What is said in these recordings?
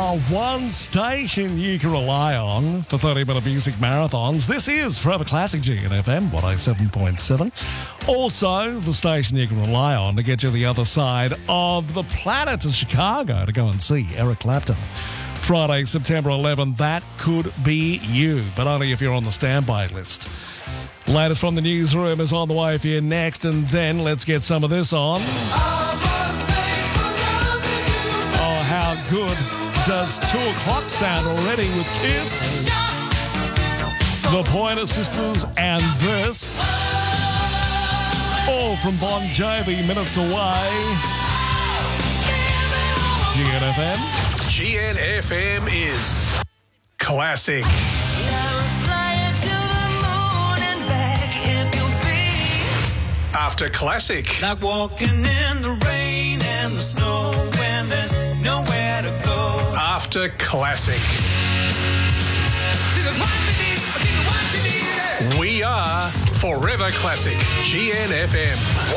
One station you can rely on for 30-minute music marathons. This is Forever Classic GNFM 107.7. Also, the station you can rely on to get you the other side of the planet to Chicago to go and see Eric Clapton. Friday, September 11th, that could be you, but only if you're on the standby list. Latest from the newsroom is on the way for you next, and then let's get some of this on. Oh, how good does 2 o'clock sound already with Kiss? The Pointer Sisters and this. All from Bon Jovi, minutes away. GNFM. GNFM is classic. After classic. Like walking in the rain and the snow when there's nowhere to go. After classic. We are Forever Classic. GNFM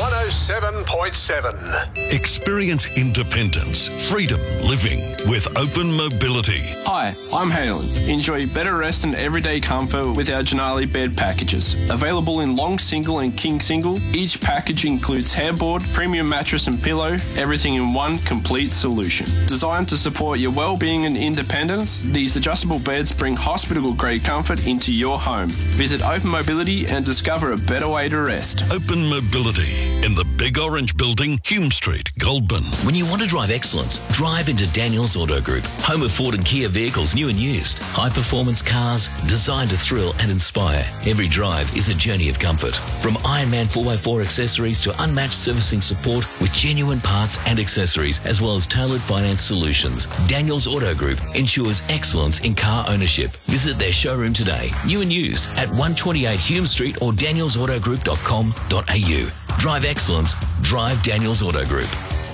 107.7. Experience independence, freedom living with Open Mobility. Hi, I'm Halen. Enjoy better rest and everyday comfort with our Denali bed packages. Available in long single and king single, each package includes headboard, premium mattress and pillow, everything in one complete solution. Designed to support your well-being and independence, these adjustable beds bring hospital-grade comfort into your home. Visit Open Mobility and discover a better way to rest. Open Mobility in the Big Orange Building, Hume Street, Goulburn. When you want to drive excellence, drive into Daniels Auto Group, home of Ford and Kia vehicles, new and used. High-performance cars designed to thrill and inspire. Every drive is a journey of comfort. From Ironman 4x4 accessories to unmatched servicing support with genuine parts and accessories, as well as tailored finance solutions. Daniels Auto Group ensures excellence in car ownership. Visit their showroom today, new and used, at 128 Hume Street or danielsautogroup.com.au. Drive excellence. Drive Daniels Auto Group.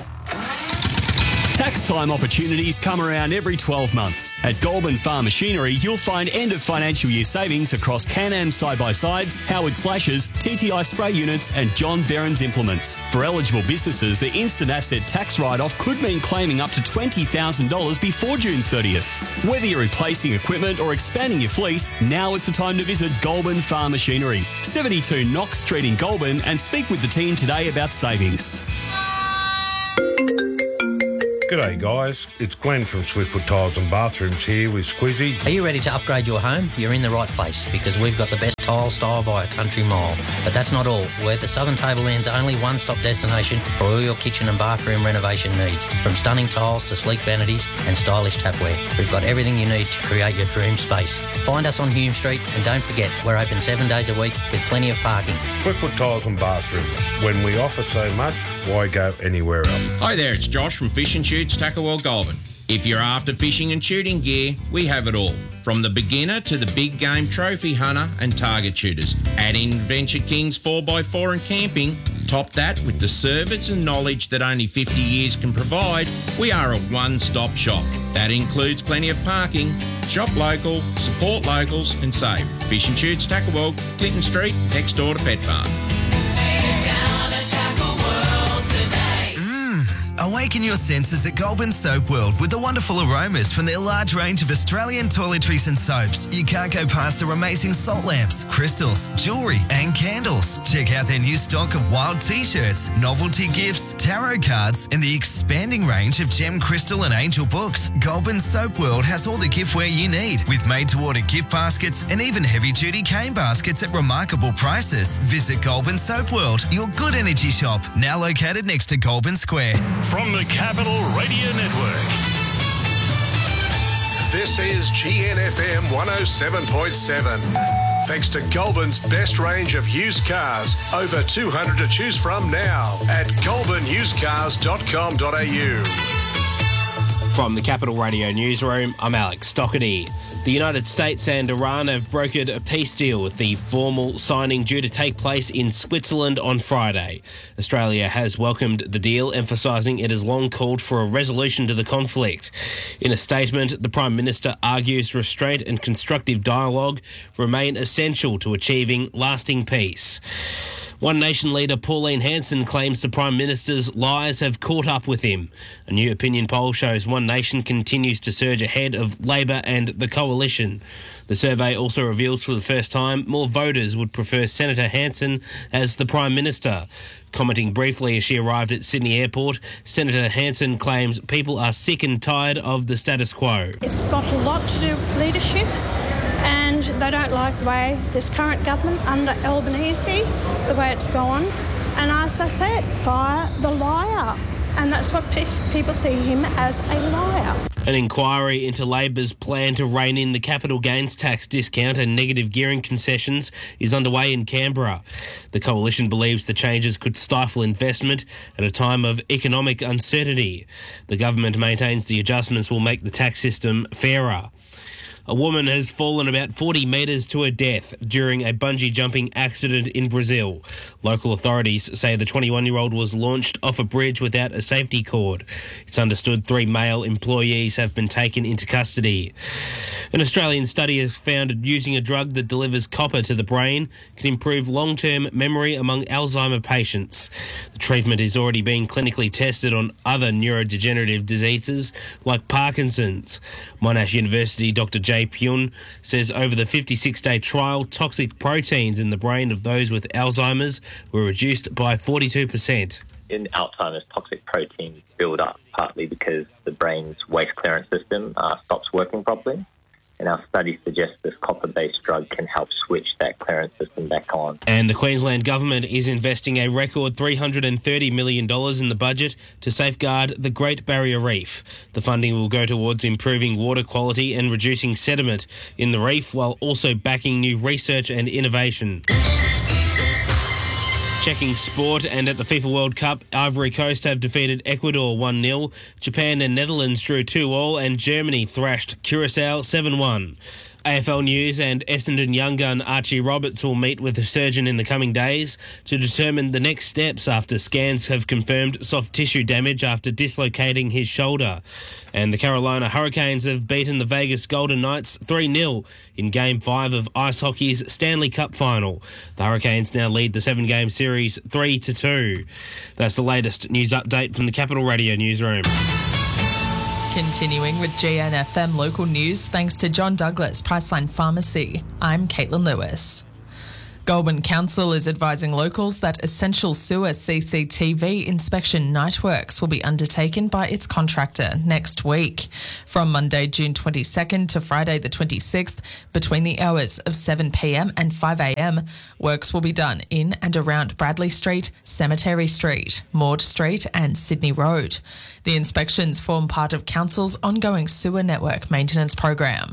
Tax time opportunities come around every 12 months. At Goulburn Farm Machinery, you'll find end of financial year savings across Can-Am side-by-sides, Howard Slashers, TTI spray units and John Behrens implements. For eligible businesses, the instant asset tax write-off could mean claiming up to $20,000 before June 30th. Whether you're replacing equipment or expanding your fleet, now is the time to visit Goulburn Farm Machinery, 72 Knox Street in Goulburn, and speak with the team today about savings. G'day guys, it's Glenn from Swiftfoot Tiles and Bathrooms here with Squizzy. Are you ready to upgrade your home? You're in the right place because we've got the best tile style by a country mile. But that's not all. We're the Southern Tableland's only one-stop destination for all your kitchen and bathroom renovation needs. From stunning tiles to sleek vanities and stylish tapware, we've got everything you need to create your dream space. Find us on Hume Street and don't forget, we're open 7 days a week with plenty of parking. Swiftfoot Tiles and Bathrooms. When we offer so much, why go anywhere else? Hi there, it's Josh from Fish and Shoots, Tackawell, Goulburn. If you're after fishing and shooting gear, we have it all. From the beginner to the big game trophy hunter and target shooters. Add in Venture Kings 4x4 and camping. Top that with the service and knowledge that only 50 years can provide. We are a one-stop shop. That includes plenty of parking. Shop local, support locals and save. Fish and Shoots, Tackawell, Clinton Street, next door to Pet Park. Awaken your senses at Goulburn Soap World with the wonderful aromas from their large range of Australian toiletries and soaps. You can't go past their amazing salt lamps, crystals, jewellery and candles. Check out their new stock of wild t-shirts, novelty gifts, tarot cards and the expanding range of gem, crystal and angel books. Goulburn Soap World has all the giftware you need with made-to-order gift baskets and even heavy-duty cane baskets at remarkable prices. Visit Goulburn Soap World, your good energy shop, now located next to Goulburn Square. From the Capital Radio Network. This is GNFM 107.7. Thanks to Goulburn's best range of used cars. Over 200 to choose from now at goulburnusedcars.com.au. From the Capital Radio Newsroom, I'm Alex Doherty. The United States and Iran have brokered a peace deal with the formal signing due to take place in Switzerland on Friday. Australia has welcomed the deal, emphasising it has long called for a resolution to the conflict. In a statement, the Prime Minister argues restraint and constructive dialogue remain essential to achieving lasting peace. One Nation leader Pauline Hanson claims the Prime Minister's lies have caught up with him. A new opinion poll shows One Nation continues to surge ahead of Labor and the Coalition. The survey also reveals for the first time more voters would prefer Senator Hanson as the Prime Minister. Commenting briefly as she arrived at Sydney Airport, Senator Hanson claims people are sick and tired of the status quo. It's got a lot to do with leadership, and they don't like the way this current government under Albanese, the way it's gone. And as I said, fire the liar. And that's what people see him as, a liar. An inquiry into Labor's plan to rein in the capital gains tax discount and negative gearing concessions is underway in Canberra. The Coalition believes the changes could stifle investment at a time of economic uncertainty. The government maintains the adjustments will make the tax system fairer. A woman has fallen about 40 metres to her death during a bungee jumping accident in Brazil. Local authorities say the 21-year-old was launched off a bridge without a safety cord. It's understood 3 male employees have been taken into custody. An Australian study has found using a drug that delivers copper to the brain can improve long-term memory among Alzheimer patients. The treatment is already being clinically tested on other neurodegenerative diseases like Parkinson's. Monash University Dr. Jay Pyun says over the 56-day trial, toxic proteins in the brain of those with Alzheimer's were reduced by 42%. In Alzheimer's, toxic proteins build up partly because the brain's waste clearance system stops working properly. And our study suggests this copper-based drug can help switch that clearance system back on. And the Queensland Government is investing a record $330 million in the budget to safeguard the Great Barrier Reef. The funding will go towards improving water quality and reducing sediment in the reef, while also backing new research and innovation. Checking sport, and at the FIFA World Cup, Ivory Coast have defeated Ecuador 1-0, Japan and Netherlands drew 2-2, and Germany thrashed Curacao 7-1. AFL News, and Essendon young gun Archie Roberts will meet with a surgeon in the coming days to determine the next steps after scans have confirmed soft tissue damage after dislocating his shoulder. And the Carolina Hurricanes have beaten the Vegas Golden Knights 3-0 in Game 5 of ice hockey's Stanley Cup final. The Hurricanes now lead the 7-game series 3-2. That's the latest news update from the Capital Radio newsroom. Continuing with GNFM local news, thanks to John Douglas Priceline Pharmacy. I'm Caitlin Lewis. Goulburn Council is advising locals that essential sewer CCTV inspection night works will be undertaken by its contractor next week. From Monday, June 22nd to Friday the 26th, between the hours of 7 p.m. and 5 a.m, works will be done in and around Bradley Street, Cemetery Street, Maud Street and Sydney Road. The inspections form part of Council's ongoing sewer network maintenance program.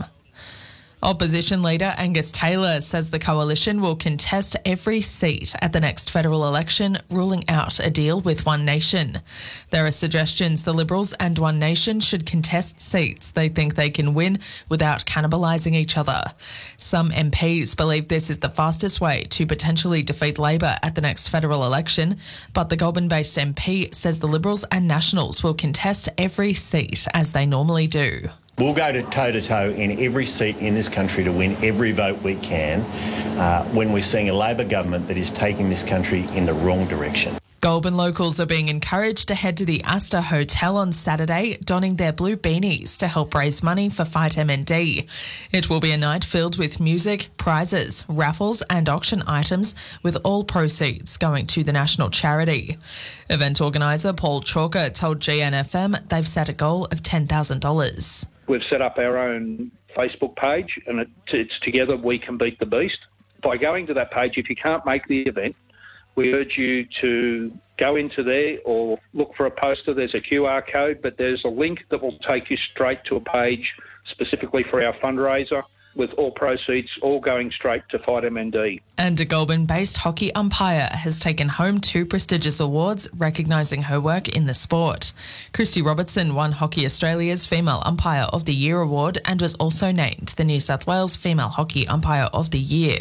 Opposition leader Angus Taylor says the Coalition will contest every seat at the next federal election, ruling out a deal with One Nation. There are suggestions the Liberals and One Nation should contest seats they think they can win without cannibalising each other. Some MPs believe this is the fastest way to potentially defeat Labor at the next federal election, but the Goulburn-based MP says the Liberals and Nationals will contest every seat as they normally do. We'll go to toe-to-toe in every seat in this country to win every vote we can when we're seeing a Labor government that is taking this country in the wrong direction. Goulburn locals are being encouraged to head to the Astor Hotel on Saturday, donning their blue beanies to help raise money for Fight MND. It will be a night filled with music, prizes, raffles and auction items, with all proceeds going to the national charity. Event organiser Paul Chalker told GNFM they've set a goal of $10,000. We've set up our own Facebook page, and it's Together We Can Beat the Beast. By going to that page, if you can't make the event, we urge you to go into there or look for a poster. There's a QR code, but there's a link that will take you straight to a page specifically for our fundraiser, with all proceeds all going straight to Fight MND. And a Goulburn-based hockey umpire has taken home 2 prestigious awards recognising her work in the sport. Christy Robertson won Hockey Australia's Female Umpire of the Year award and was also named the New South Wales Female Hockey Umpire of the Year.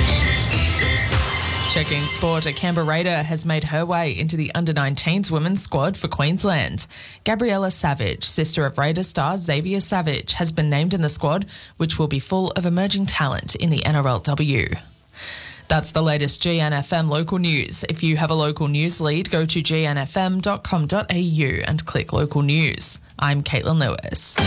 Checking sport, a Canberra Raider has made her way into the under-19s women's squad for Queensland. Gabriella Savage, sister of Raider star Xavier Savage, has been named in the squad, which will be full of emerging talent in the NRLW. That's the latest GNFM local news. If you have a local news lead, go to gnfm.com.au and click local news. I'm Caitlin Lewis.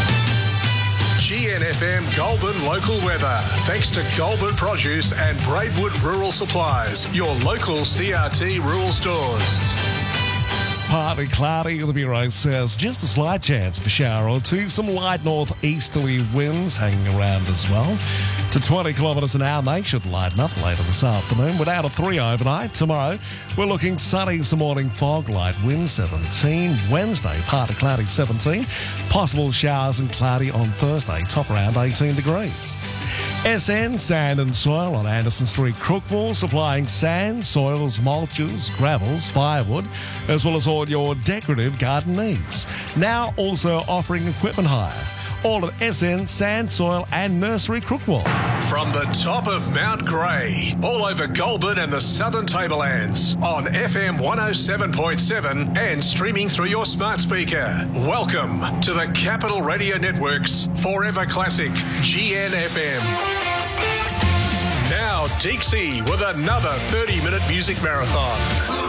GNFM Goulburn local weather. Thanks to Goulburn Produce and Braidwood Rural Supplies, your local CRT rural stores. Partly cloudy, the Bureau says just a slight chance of a shower or two. Some light northeasterly winds hanging around as well. To 20 kilometres an hour, they should lighten up later this afternoon. Without a 3 overnight. Tomorrow, we're looking sunny, some morning fog, light winds 17. Wednesday, partly cloudy 17. Possible showers and cloudy on Thursday, top around 18 degrees. SN Sand and Soil on Anderson Street, Crookwell, supplying sand, soils, mulches, gravels, firewood, as well as all your decorative garden needs. Now also offering equipment hire. All at SN Sand, Soil and Nursery, Crookwell. From the top of Mount Grey, all over Goulburn and the Southern Tablelands, on FM 107.7 and streaming through your smart speaker. Welcome to the Capital Radio Network's Forever Classic, GNFM. Now, Deeksy with another 30-minute music marathon.